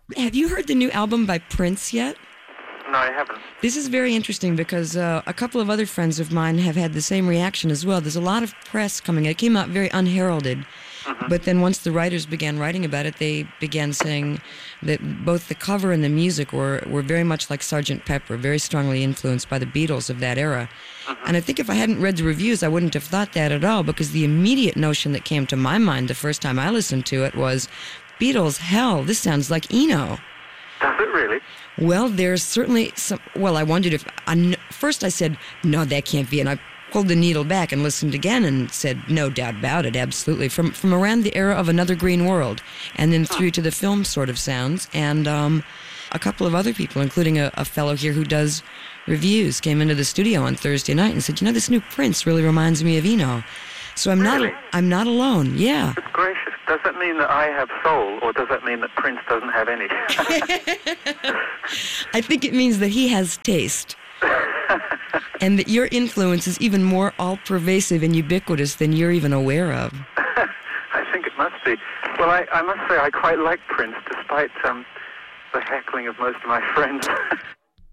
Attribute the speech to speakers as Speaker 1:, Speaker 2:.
Speaker 1: Have you heard the new album by Prince yet?
Speaker 2: No, I haven't.
Speaker 1: This is very interesting because a couple of other friends of mine have had the same reaction as well. There's a lot of press coming. It came out very unheralded. But then once the writers began writing about it, they began saying that both the cover and the music were very much like Sgt. Pepper, very strongly influenced by the Beatles of that era. And I think if I hadn't read the reviews, I wouldn't have thought that at all, because the immediate notion that came to my mind the first time I listened to it was, Beatles, hell, this sounds like Eno.
Speaker 2: Does it really?
Speaker 1: Well, there's certainly some... Well, I wondered if... First I said, no, that can't be, and I pulled the needle back and listened again and said, no doubt about it, absolutely. From around the era of Another Green World, and then through to the film sort of sounds, and a couple of other people, including a fellow here who does reviews, came into the studio on Thursday night and said, this new Prince really reminds me of Eno. So I'm not alone, yeah.
Speaker 2: Good gracious. Does that mean that I have soul, or does that mean that Prince doesn't have any?
Speaker 1: I think it means that he has taste. And that your influence is even more all-pervasive and ubiquitous than you're even aware of.
Speaker 2: I think it must be. Well, I must say I quite like Prince, despite the heckling of most of my friends.